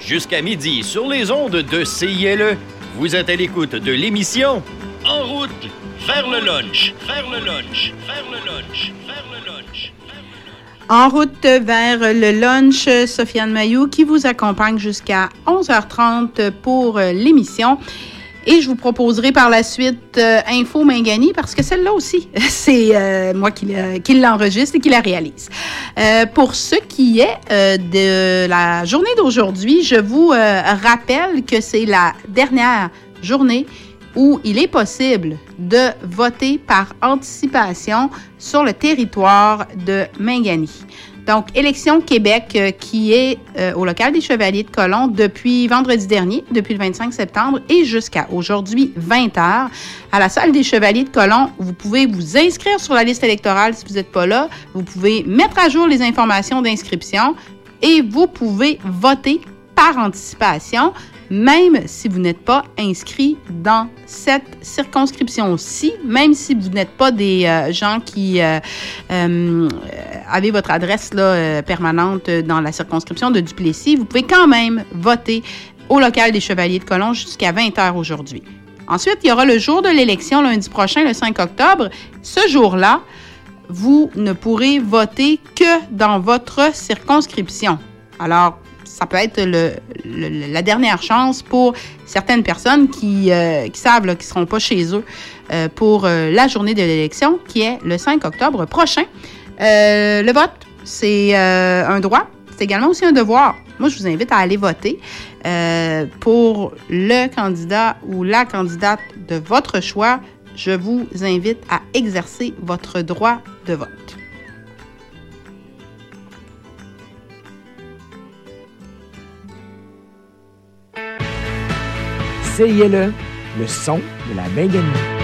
jusqu'à midi sur les ondes de CILE. Vous êtes à l'écoute de l'émission En route vers le lunch. Vers le lunch. Vers le lunch. Vers le lunch. En route vers le lunch, Sofiane Mailloux qui vous accompagne jusqu'à 11h30 pour l'émission. Et je vous proposerai par la suite Info Mingani parce que celle-là aussi, c'est moi qui l'enregistre et qui la réalise. Pour ce qui est de la journée d'aujourd'hui, je vous rappelle que c'est la dernière journée où il est possible de voter par anticipation sur le territoire de Mingani. Donc, Élection Québec qui est au local des Chevaliers de Colomb depuis vendredi dernier, depuis le 25 septembre et jusqu'à aujourd'hui, 20h. À la salle des Chevaliers de Colomb, vous pouvez vous inscrire sur la liste électorale si vous n'êtes pas là. Vous pouvez mettre à jour les informations d'inscription et vous pouvez voter par anticipation, même si vous n'êtes pas inscrit dans cette circonscription-ci, même si vous n'êtes pas des gens qui avez votre adresse là, permanente dans la circonscription de Duplessis, vous pouvez quand même voter au local des Chevaliers de Colomb jusqu'à 20h aujourd'hui. Ensuite, il y aura le jour de l'élection lundi prochain, le 5 octobre. Ce jour-là, vous ne pourrez voter que dans votre circonscription. Alors, ça peut être la dernière chance pour certaines personnes qui savent qu'ils ne seront pas chez eux pour la journée de l'élection, qui est le 5 octobre prochain. Le vote, c'est un droit, c'est également aussi un devoir. Moi, je vous invite à aller voter pour le candidat ou la candidate de votre choix. Je vous invite à exercer votre droit de vote. CILE, le son de la Mingani.